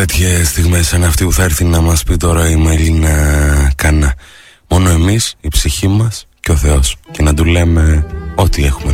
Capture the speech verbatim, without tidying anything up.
τέτοιες στιγμές σαν αυτή που θα έρθει να μας πει τώρα η Μελίνα Κάνα. Μόνο εμείς, η ψυχή μας και ο Θεός. Και να του λέμε ό,τι έχουμε